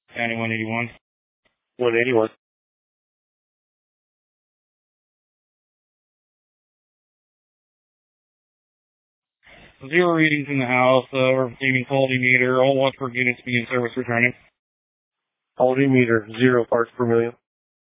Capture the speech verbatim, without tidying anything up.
County one eighty-one. one eighty-one. Zero readings in the house. Uh, we're receiving quality meter. All Watchford units being service returning. Quality meter, zero parts per million.